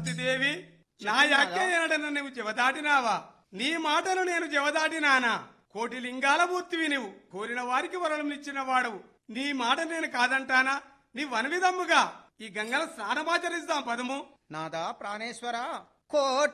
సతీదేవి, నా యాజ్ఞ నువ్వు జవదాటినావా? నీ మాటను నేను జవదాటినానా? కోటి లింగాల మూర్తివి నువ్వు, కోరిన వారికి వరమునిచ్చిన వాడవు. నీ మాట నేను కాదంటానా? నీ వనవిధమ్ముగా ఈ గంగల స్నానమాచరిస్తాం పదము. నాదా ప్రాణేశ్వర కోటి